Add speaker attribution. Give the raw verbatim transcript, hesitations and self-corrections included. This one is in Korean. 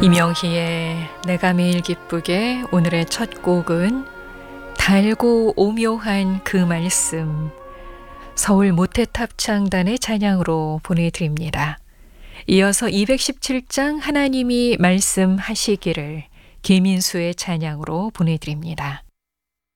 Speaker 1: 이명희의 내가 매일 기쁘게. 오늘의 첫 곡은 달고 오묘한 그 말씀, 서울 모태탑창단의 찬양으로 보내드립니다. 이어서 이백십칠 장 하나님이 말씀하시기를, 김인수의 찬양으로 보내드립니다.